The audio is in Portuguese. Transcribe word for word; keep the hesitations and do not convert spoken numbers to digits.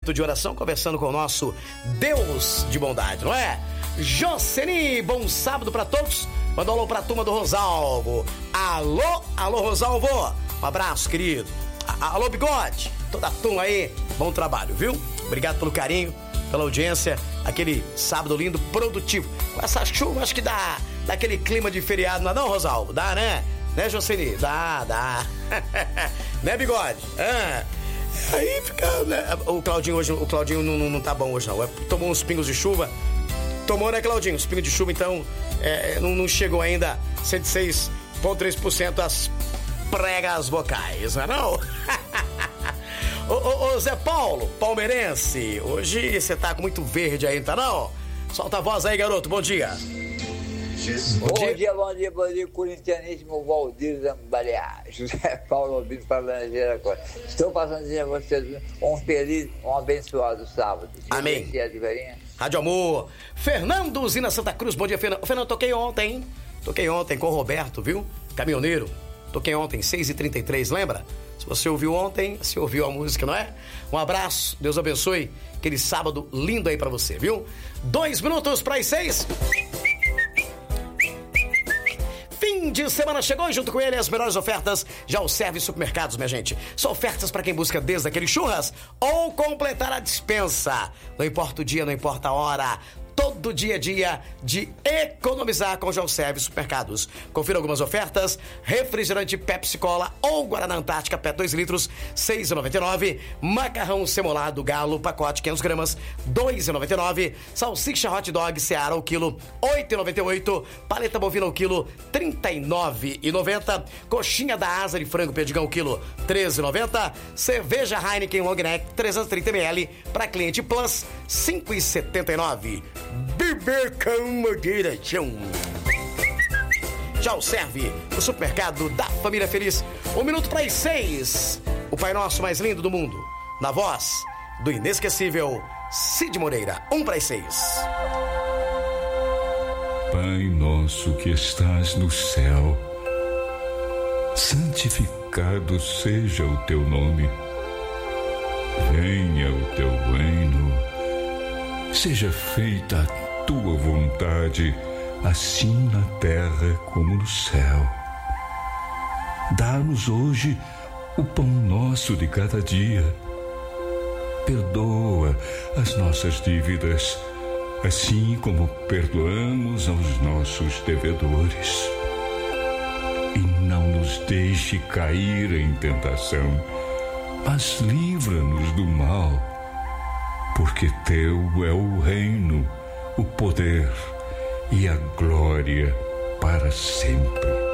momento de oração, conversando com o nosso Deus de bondade, não é? Jocely, bom sábado pra todos. Manda um alô pra turma do Rosalvo. Alô, alô, Rosalvo. Um abraço, querido. A- alô, Bigode. Toda a turma aí, bom trabalho, viu? Obrigado pelo carinho, pela audiência. Aquele sábado lindo, produtivo. Com essa chuva, acho que dá, dá aquele clima de feriado, não é não, Rosalvo? Dá, né? Né, Jocely? Dá, dá. Né, Bigode? Ah. Aí fica, né? O Claudinho hoje, o Claudinho não, não, não tá bom hoje, não. Tomou uns pingos de chuva. Tomou, né, Claudinho? Os pingos de chuva, então, é, não, não chegou ainda cento e seis vírgula três por cento as pregas vocais, não é não? ô, ô, ô, Zé Paulo, palmeirense, hoje você tá com muito verde aí, não tá não? Solta a voz aí, garoto, bom dia. Bom, bom dia. dia, bom dia, bom dia, corintianíssimo Valdir Zambalear, José Paulo Albino para Laranjeira agora. Estou passando a dizer a vocês um feliz, um abençoado sábado. Amém. Rádio Amor. Fernando Zina Santa Cruz, bom dia, Fernando. Fernando, toquei ontem, hein? Toquei ontem com o Roberto, viu? Caminhoneiro. Toquei ontem, seis e trinta e três, lembra? Se você ouviu ontem, se ouviu a música, não é? Um abraço, Deus abençoe. Aquele sábado lindo aí pra você, viu? Dois minutos para as seis. Fim de semana chegou e junto com ele as melhores ofertas já o serve supermercados, minha gente. São ofertas para quem busca desde aquele churras ou completar a dispensa. Não importa o dia, não importa a hora. Todo dia a dia de economizar com o Serve Supermercados. Confira algumas ofertas: refrigerante Pepsi Cola ou Guaraná Antártica P E T dois litros, seis reais e noventa e nove centavos. Macarrão semolado Galo, pacote quinhentas gramas, dois reais e noventa e nove centavos. Salsicha Hot Dog Seara o quilo, oito reais e noventa e oito centavos. Paleta bovina o quilo, trinta e nove reais e noventa centavos. Coxinha da asa de frango perdigão o quilo, treze reais e noventa centavos. Cerveja Heineken Long Neck trezentos e trinta mililitros para cliente Plus, cinco reais e setenta e nove centavos. Beber com moderação. Já o serve o supermercado da família feliz. Um minuto para as seis. O Pai Nosso mais lindo do mundo, na voz do inesquecível Cid Moreira. Um para as seis. Pai nosso que estás no céu, santificado seja o teu nome. Venha o teu reino. Seja feita a tua vontade, assim na terra como no céu. Dá-nos hoje o pão nosso de cada dia. Perdoa as nossas dívidas, assim como perdoamos aos nossos devedores. E não nos deixe cair em tentação, mas livra-nos do mal. Porque teu é o reino, o poder e a glória para sempre.